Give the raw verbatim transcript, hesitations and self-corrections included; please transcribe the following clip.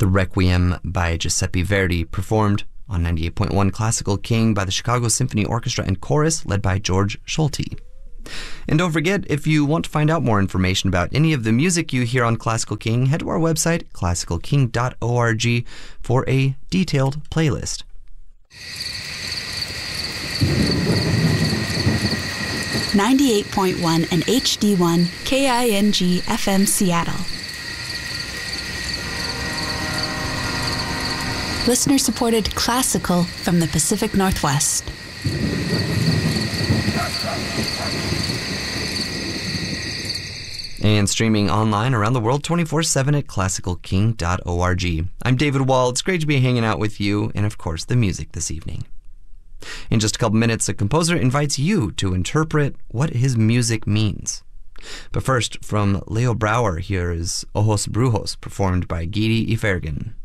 the Requiem by Giuseppe Verdi, performed on ninety-eight point one Classical King by the Chicago Symphony Orchestra and Chorus, led by George Solti. And don't forget, if you want to find out more information about any of the music you hear on Classical King, head to our website, classical king dot org, for a detailed playlist. ninety-eight point one and H D one K I N G F M Seattle. Listener-supported classical from the Pacific Northwest. And streaming online around the world twenty-four seven at classical king dot org. I'm David Wall. It's great to be hanging out with you and, of course, the music this evening. In just a couple minutes, the composer invites you to interpret what his music means. But first, from Leo Brouwer, here is Ojos Brujos, performed by Giri Ifergen.